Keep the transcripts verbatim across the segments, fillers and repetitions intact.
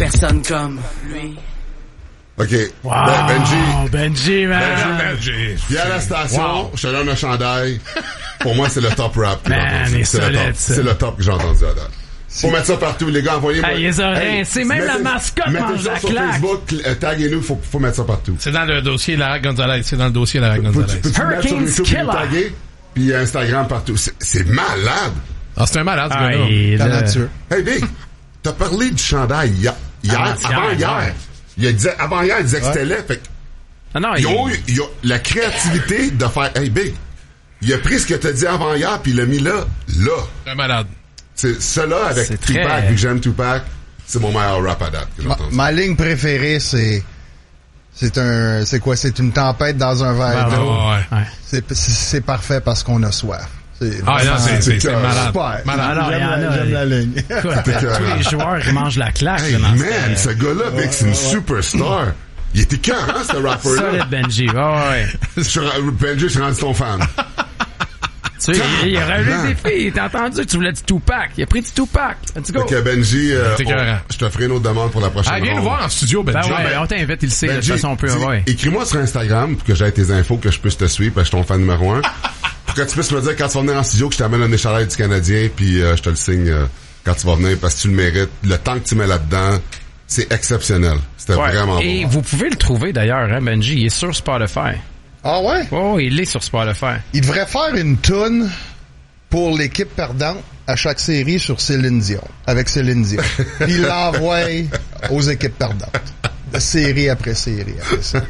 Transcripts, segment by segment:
personne comme lui. OK. Wow, Ben, Benji. Benji, man. Benji. Puis à la station, wow. Je te donne un chandail. Pour moi, c'est le top rap que man, j'ai entendu. C'est solide, le top. ça. C'est le top que j'ai entendu à date. Faut mettre ça partout, les gars. Envoyez-moi. Hey, les oreilles. C'est même la mascotte mange la sur claque. Facebook, euh, taguez-nous. Faut, faut mettre ça partout. C'est dans le dossier Lara Gonzalez. C'est dans le dossier Lara Gonzalez. Peux-tu mettre sur YouTube et nous taguer? Puis Instagram partout. C'est, c'est malade. Ah, c'est un malade, ce ah, gars-là. La nature. Hey, Big, t'as parlé du chandail hier. hier ah, avant hier. Ouais. Il a dit, avant hier, il disait que c'était laid. Fait ah non, ils il... ont eu ils ont la créativité de faire, hey, Big, il a pris ce que t'as dit avant hier puis il l'a mis là, là. C'est un malade. C'est cela avec c'est Tupac, très... vu que j'aime Tupac, c'est mon meilleur rap à date. Que ma, ma ligne préférée, c'est c'est un c'est quoi? C'est une tempête dans un verre ben, d'eau. ouais, ouais. C'est, c'est c'est parfait parce qu'on a soif. C'est ah non, c'est, c'est, c'est malade. Super. malade. Alors, j'aime, la, a, j'aime la ligne. Écoute, tous les joueurs, ils mangent la claque. Hey, man, ce gars-là, Big, c'est une superstar. Il était quand, hein, ce rappeur-là? Solide Benji, oh, ouais. Benji, je suis rendu ton fan. Tu sais, il, il a relevé des filles. T'as entendu? Tu voulais du Tupac. Il a pris du Tupac. Let's go. Ok, Benji, euh, on, je te ferai une autre demande pour la prochaine ah, viens nous voir en studio, Benji. Ben ouais, ben, on t'invite, il le sait. Benji, de toute façon, on peut, ouais. Écris-moi sur Instagram pour que j'aie tes infos, que je puisse te suivre, parce que je suis ton fan numéro un. Pour que tu puisses me dire quand tu vas venir en studio que je t'amène un échalail du Canadien, puis euh, je te le signe euh, quand tu vas venir, parce que tu le mérites. Le temps que tu mets là-dedans, c'est exceptionnel. C'était ouais. vraiment Et bon. vous pouvez le trouver d'ailleurs, hein, Benji. Il est sur Spotify. Ah ouais? Oh, il est sur Spotify. Il devrait faire une toune pour l'équipe perdante à chaque série sur Céline Dion, avec Céline Dion. Puis il l'envoie aux équipes perdantes. De série après série après ça.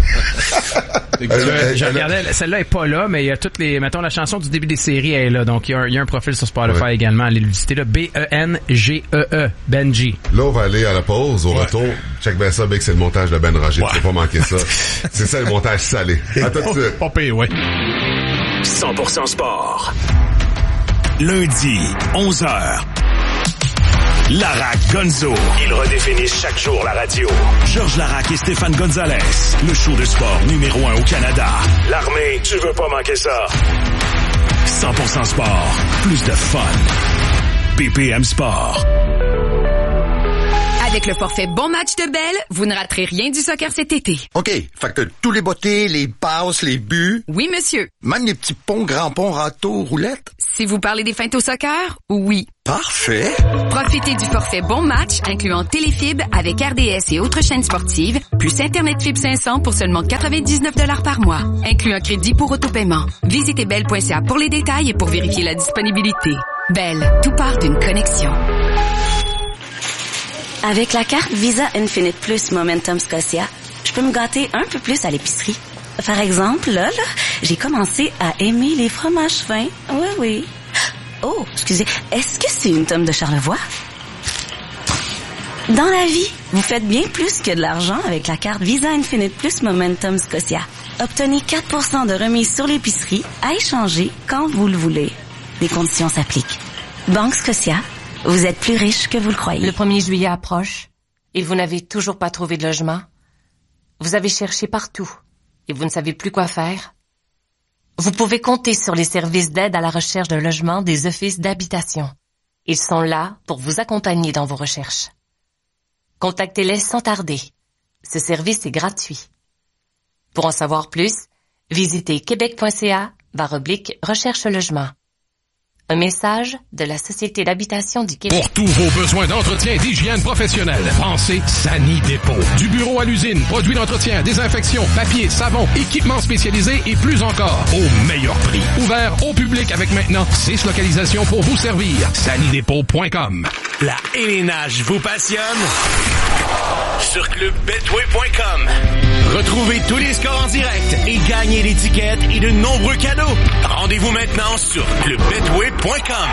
euh, je regardais, celle-là est pas là, mais il y a toutes les, mettons, la chanson du début des séries elle est là. Donc, il y a un, il y a un profil sur Spotify ouais. également. Allez le visiter là. B E N G E E. Benji. Là, on va aller à la pause. Au ouais. retour, check bien ça, Big, c'est le montage de Ben Roger. Ouais. Tu peux pas manquer ça. C'est ça, le montage salé. À tout de suite. Pas pire, ouais. cent pour cent sport. Lundi, onze heures. Lara Gonzo. Ils redéfinissent chaque jour la radio. Georges Larac et Stéphane Gonzalez. Le show de sport numéro un au Canada. L'armée, tu veux pas manquer ça. cent pour cent sport. Plus de fun. B P M Sport. Avec le forfait Bon Match de Bell, vous ne raterez rien du soccer cet été. OK. Fait que tous les bottées, les passes, les buts. Oui, monsieur. Même les petits ponts, grands ponts, râteaux, roulettes. Si vous parlez des feintes au soccer, oui. Parfait. Profitez du forfait Bon Match, incluant Téléfibre avec R D S et autres chaînes sportives, plus Internet Fibre cinq cents pour seulement quatre-vingt-dix-neuf dollars par mois. Inclut un crédit pour autopaiement. Visitez bell point c a pour les détails et pour vérifier la disponibilité. Bell, tout part d'une connexion. Avec la carte Visa Infinite Plus Momentum Scotia, je peux me gâter un peu plus à l'épicerie. Par exemple, là, là, j'ai commencé à aimer les fromages fins. Oui, oui. Oh, excusez, est-ce que c'est une tome de Charlevoix? Dans la vie, vous faites bien plus que de l'argent avec la carte Visa Infinite Plus Momentum Scotia. Obtenez quatre pour cent de remise sur l'épicerie à échanger quand vous le voulez. Les conditions s'appliquent. Banque Scotia, vous êtes plus riche que vous le croyez. Le premier juillet approche et vous n'avez toujours pas trouvé de logement. Vous avez cherché partout et vous ne savez plus quoi faire. Vous pouvez compter sur les services d'aide à la recherche de logement des offices d'habitation. Ils sont là pour vous accompagner dans vos recherches. Contactez-les sans tarder. Ce service est gratuit. Pour en savoir plus, visitez québec point c a barre oblique recherche logement. Un message de la Société d'habitation du Québec. Pour tous vos besoins d'entretien et d'hygiène professionnelle, pensez Sani Dépôt. Du bureau à l'usine, produits d'entretien, désinfection, papier, savon, équipements spécialisés et plus encore, au meilleur prix. Ouvert au public avec maintenant six localisations pour vous servir. sani dépôt point com. La élénage vous passionne? Sur club betway point com. Retrouvez tous les scores en direct et gagnez l'étiquette et de nombreux cadeaux. Rendez-vous maintenant sur club betway point com.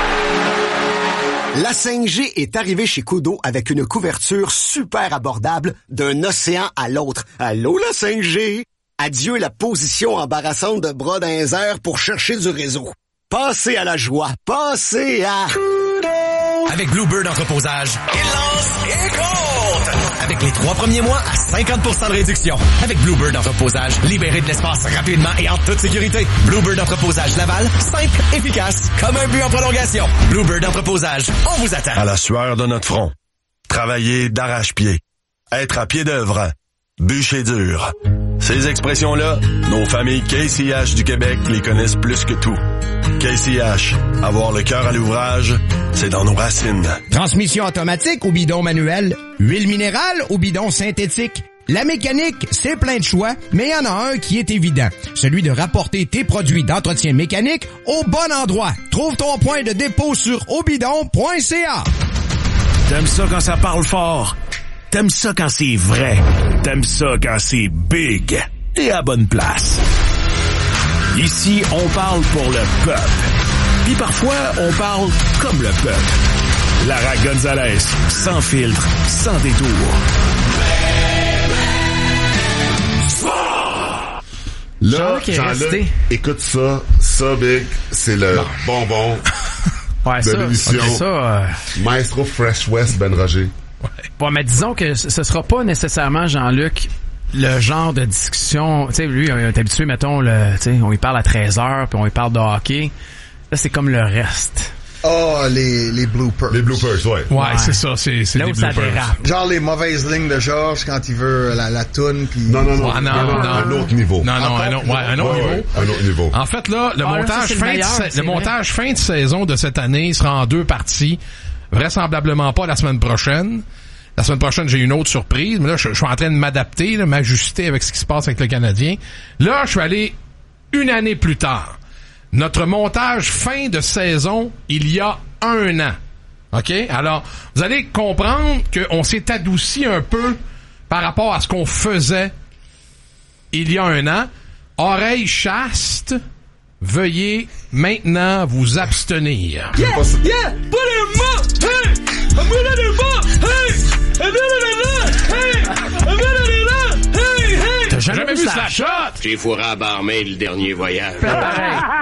La cinq G est arrivée chez Koodo avec une couverture super abordable d'un océan à l'autre. Allô, la cinq G? Adieu la position embarrassante de bras dans les airs pour chercher du réseau. Passez à la joie. Passez à... Avec Bluebird Entreposage, il lance et compte! Avec les trois premiers mois à cinquante pour cent de réduction. Avec Bluebird Entreposage, libérez de l'espace rapidement et en toute sécurité. Bluebird Entreposage Laval, simple, efficace, comme un but en prolongation. Bluebird Entreposage, on vous attend. À la sueur de notre front. travailler d'arrache-pied, être à pied d'œuvre, bûcher dur. Ces expressions-là, nos familles K C H du Québec les connaissent plus que tout. K C H, avoir le cœur à l'ouvrage, c'est dans nos racines. Transmission automatique ou bidon manuel, huile minérale ou bidon synthétique. La mécanique, c'est plein de choix, mais il y en a un qui est évident. Celui de rapporter tes produits d'entretien mécanique au bon endroit. Trouve ton point de dépôt sur obidon point c a. T'aimes ça quand ça parle fort? T'aimes ça quand c'est vrai? T'aimes ça quand c'est big? T'es à bonne place. Ici, on parle pour le peuple. Puis parfois, on parle comme le peuple. Lara Gonzalez, sans filtre, sans détour. Là, Jean-Luc est Jean-Luc, resté. écoute ça, ça, Big, c'est le Non. bonbon Ouais, de ça, l'émission. ok, ça, euh, Maestro Fresh West, Ben Roger. Bon, mais disons que ce ce sera pas nécessairement, Jean-Luc, le genre de discussion, tu sais, lui, on est habitué, mettons, le, tu sais, on lui parle à treize heures, puis on lui parle de hockey. Là, c'est comme le reste. Oh, les, les bloopers. Les bloopers, ouais. Ouais, ouais. c'est ça, c'est, c'est là des où ça bloopers. dérape. Genre les mauvaises lignes de Georges quand il veut la, la toune. Pis... Non, non, non, Ouais, non, non, non, non. un autre niveau. Non, non, un autre, ouais, un autre Ouais, niveau. ouais, un autre niveau. En fait, là, le Ah, là, montage ça, c'est le fin meilleur, de, sa- c'est le vrai. montage fin de saison de cette année sera en deux parties. Vraisemblablement pas la semaine prochaine. La semaine prochaine, j'ai une autre surprise, mais là, je, je suis en train de m'adapter, là, m'ajuster avec ce qui se passe avec le Canadien. Là, je suis allé une année plus tard. Notre montage fin de saison, il y a un an. OK? Alors, vous allez comprendre qu'on s'est adouci un peu par rapport à ce qu'on faisait il y a un an. Oreilles chastes, veuillez maintenant vous abstenir. Yeah, yeah, put him up, hey, I'm gonna do more, hey, I'm gonna do hey, I'm gonna do hey, hey. T'as jamais, jamais vu Slapshot? J'ai fourré à barmaid le dernier voyage. Pareil.